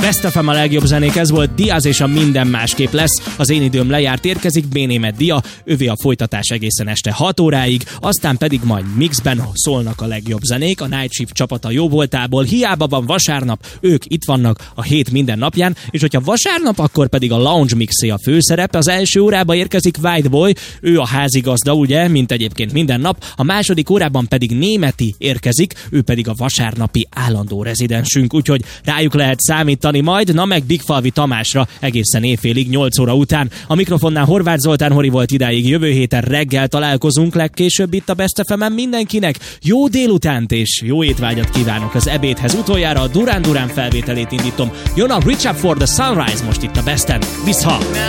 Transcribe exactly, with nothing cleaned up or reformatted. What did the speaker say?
Best ef em a legjobb zenék, ez volt Diaz és a Minden másképp lesz. Az én időm lejárt, érkezik Bénémet Dia, övé a folytatás egészen este hat óráig, aztán pedig majd mixben szólnak a legjobb zenék, a Night Shift csapata jó voltából, hiába van vasárnap, ők itt vannak a hét minden napján, és hogyha vasárnap, akkor pedig a Lounge Mixé a főszerep. Az első órába érkezik White Boy, ő a házigazda, ugye, mint egyébként minden nap, a második órában pedig Németi érkezik, ő pedig a vasárnapi állandó rezidensünk, úgyhogy rájuk lehet számítani majd, na meg Bigfalvi Tamásra egészen éjfélig nyolc óra után. A mikrofonnál Horváth Zoltán Hori volt idáig, jövő héten reggel találkozunk legkésőbb itt a Best ef emen. Mindenkinek jó délutánt és jó étvágyat kívánok az ebédhez. Utoljára a Duran Duran felvételét indítom. Jön a Reach Up for the Sunrise most itt a Besten. Viszha!